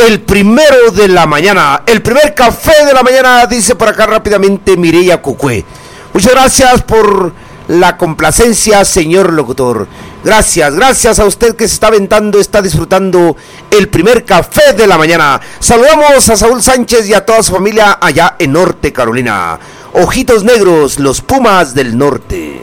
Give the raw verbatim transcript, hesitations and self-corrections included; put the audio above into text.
el primero de la mañana, el primer café de la mañana, dice por acá rápidamente Mireya Cucue. Muchas gracias por la complacencia, señor locutor. Gracias, gracias a usted que se está aventando, está disfrutando el primer café de la mañana. Saludamos a Saúl Sánchez y a toda su familia allá en Norte Carolina. Ojitos negros, los Pumas del Norte.